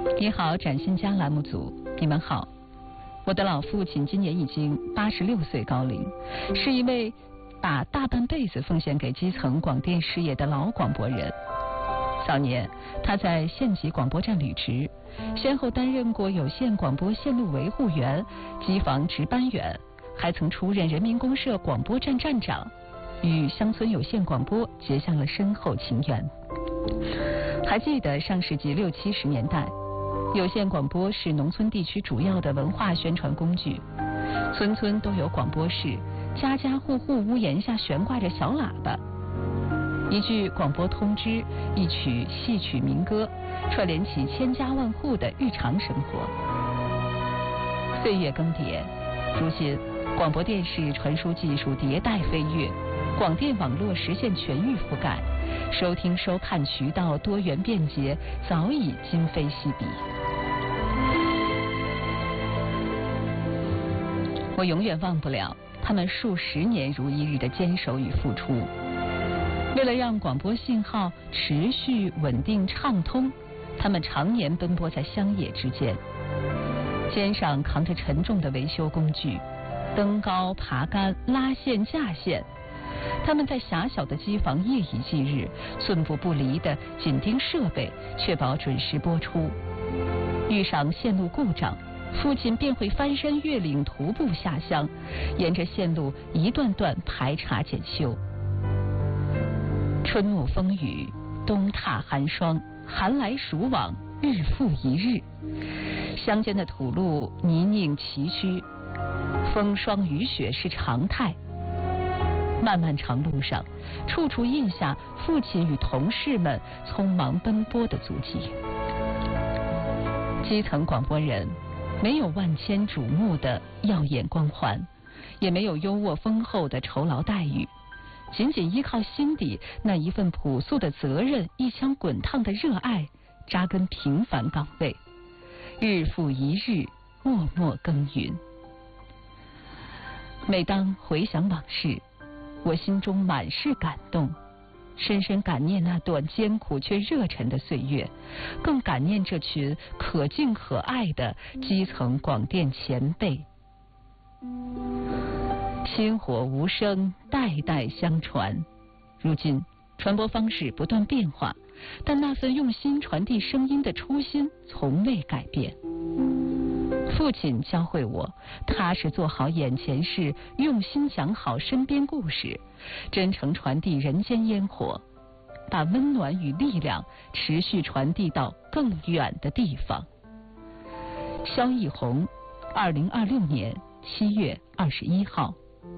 你好，崭新家栏目组，你们好。我的老父亲今年已经86岁高龄，是一位把大半辈子奉献给基层广电事业的老广播人。早年他在县级广播站履职，先后担任过有线广播线路维护员、机房值班员，还曾出任人民公社广播站站长，与乡村有线广播结下了深厚情缘。还记得上世纪60、70年代，有线广播是农村地区主要的文化宣传工具，村村都有广播室，家家户户屋檐下悬挂着小喇叭，一句广播通知，一曲戏曲民歌，串联起千家万户的日常生活。岁月更迭，如今广播电视传输技术迭代飞跃，广电网络实现全域覆盖，收听收看渠道多元便捷，早已今非昔比。我永远忘不了他们数十年如一日的坚守与付出。为了让广播信号持续稳定畅通，他们常年奔波在乡野之间，肩上扛着沉重的维修工具，登高爬杆、拉线架线。他们在狭小的机房夜以继日，寸步不离地紧盯设备，确保准时播出。遇上线路故障，父亲便会翻山越岭徒步下乡，沿着线路一段段排查检修。春沐风雨，冬踏寒霜，寒来暑往，日复一日。乡间的土路泥泞崎岖，风霜雨雪是常态。漫漫长路上，处处印下父亲与同事们匆忙奔波的足迹。基层广播人没有万千瞩目的耀眼光环，也没有优渥丰厚的酬劳待遇，仅仅依靠心底那一份朴素的责任，一腔滚烫的热爱，扎根平凡岗位，日复一日，默默耕耘。每当回想往事，我心中满是感动，深深感念那段艰苦却热忱的岁月，更感念这群可敬可爱的基层广电前辈。薪火无声，代代相传。如今传播方式不断变化，但那份用心传递声音的初心从未改变。父亲教会我，踏实做好眼前事，用心讲好身边故事，真诚传递人间烟火，把温暖与力量持续传递到更远的地方。萧奕宏，2026年7月21号。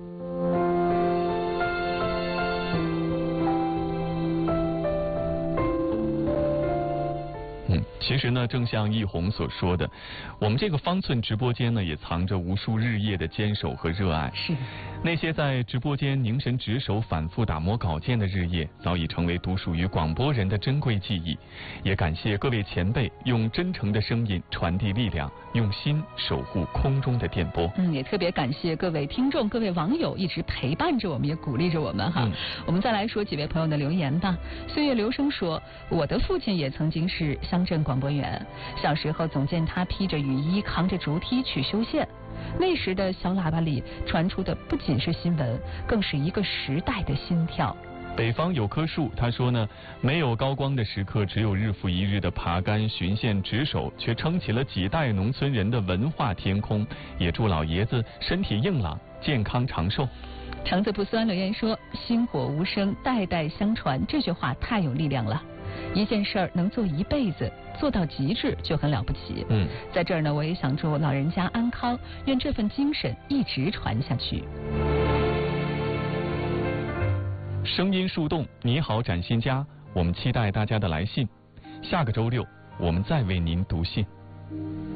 其实呢，正像奕宏所说的，我们这个方寸直播间呢，也藏着无数日夜的坚守和热爱。 是那些在直播间凝神值守、反复打磨稿件的日夜，早已成为独属于广播人的珍贵记忆。也感谢各位前辈用真诚的声音传递力量，用心守护空中的电波。 也特别感谢各位听众、各位网友一直陪伴着我们，也鼓励着我们哈。我们再来说几位朋友的留言吧。岁月流声说，我的父亲也曾经是乡镇广播员，小时候总见他披着雨衣，扛着竹梯去修线。那时的小喇叭里传出的不仅是新闻，更是一个时代的心跳。 北方有棵树，他说呢，没有高光的时刻，只有日复一日的爬杆、巡线、值守，却撑起了几代农村人的文化天空。也祝老爷子身体硬朗，健康长寿。 橙子不酸留言说，薪火无声，代代相传，这句话太有力量了。一件事儿能做一辈子，做到极致就很了不起。在这儿呢，我也想祝老人家安康，愿这份精神一直传下去。 声音树洞，你好，崭新家，我们期待大家的来信。下个周六，我们再为您读信。